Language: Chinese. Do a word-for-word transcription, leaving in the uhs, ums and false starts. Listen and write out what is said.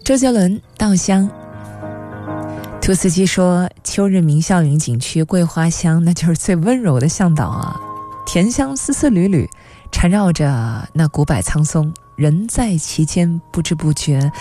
周杰伦《稻香》。兔司机说，秋日明孝陵景区桂花香，那就是最温柔的向导啊，甜香丝丝缕缕缠绕着那古柏苍松，人在其间不知不觉